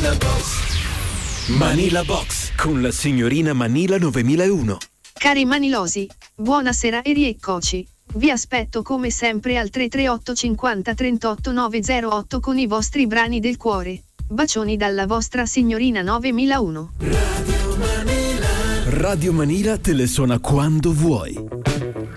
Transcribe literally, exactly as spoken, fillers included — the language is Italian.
Manila Box. Manila Box con la signorina Manila novemilauno. Cari manilosi, buonasera e rieccoci. Vi aspetto come sempre al tre tre otto cinquanta trentotto novecentotto con i vostri brani del cuore. Bacioni dalla vostra signorina novemilauno. Radio Manila. Radio Manila te le suona quando vuoi.